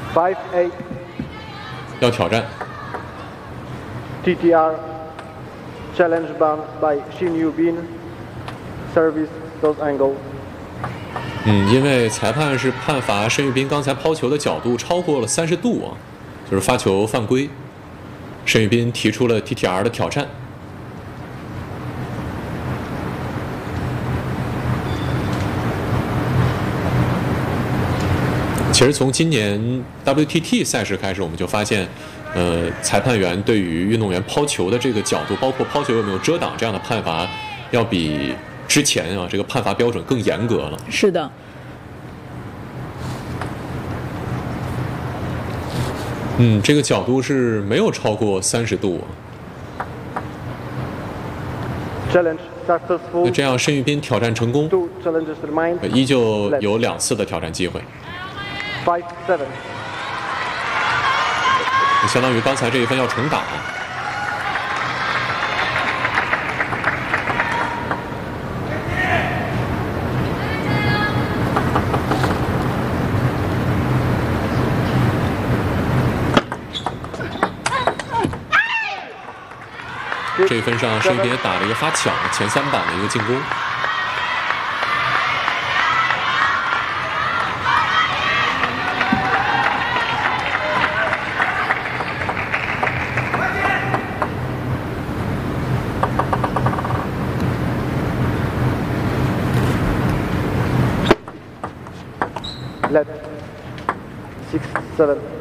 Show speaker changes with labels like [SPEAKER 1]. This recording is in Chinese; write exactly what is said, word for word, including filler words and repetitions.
[SPEAKER 1] five eight
[SPEAKER 2] 要挑战。
[SPEAKER 1] T T R challenge ban by Shin Yubin. Service those angles.
[SPEAKER 2] 嗯，因为裁判是判罚申玉斌刚才抛球的角度超过了三十度啊，就是发球犯规。申玉斌提出了 T T R 的挑战。其实从今年 W T T 赛事开始，我们就发现，呃，裁判员对于运动员抛球的这个角度，包括抛球有没有遮挡这样的判罚，要比之前啊这个判罚标准更严格了。
[SPEAKER 3] 是的。
[SPEAKER 2] 嗯，这个角度是没有超过三十度。
[SPEAKER 1] Challenge successful.
[SPEAKER 2] 那这样，申玉斌挑战成功，
[SPEAKER 1] Two challenges remain.
[SPEAKER 2] 依旧有两次的挑战机会。
[SPEAKER 1] Five seven.
[SPEAKER 2] 相当于刚才这一分要重打。这一分上，申玉斌也打了一个发抢前三板的一个进攻。
[SPEAKER 1] Let six seven.